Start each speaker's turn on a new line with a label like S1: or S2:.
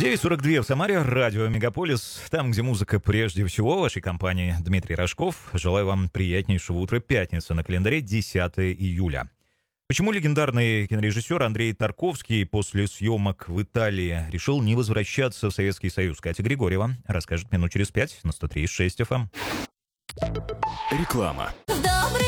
S1: 9:42 в Самаре, радио Мегаполис, там, где музыка прежде всего, в вашей компании Дмитрий Рожков. Желаю вам приятнейшего утра, пятница, на календаре 10 июля. Почему легендарный кинорежиссер Андрей Тарковский после съемок в Италии решил не возвращаться в Советский Союз? Катя Григорьева расскажет минут через 5 на 103.6 FM.
S2: Реклама.